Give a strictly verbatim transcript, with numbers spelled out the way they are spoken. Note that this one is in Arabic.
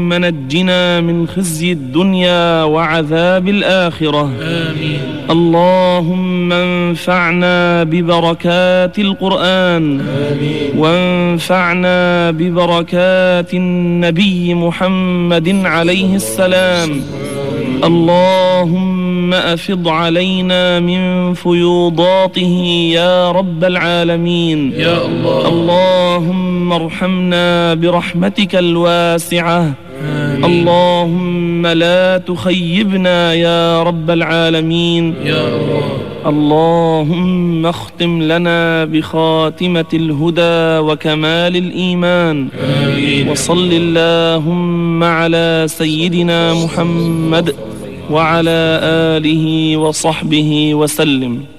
نجنا من خزي الدنيا وعذاب الآخرة. آمين. اللهم انفعنا ببركات القرآن. آمين. وانفعنا ببركات النبي محمد عليه السلام. اللهم أفض علينا من فيوضاته يا رب العالمين. يا الله. اللهم ارحمنا برحمتك الواسعة. آمين. اللهم لا تخيبنا يا رب العالمين. يا الله. اللهم اختم لنا بخاتمة الهدى وكمال الإيمان. آمين. وصل اللهم على سيدنا محمد وعلى آله وصحبه وسلم.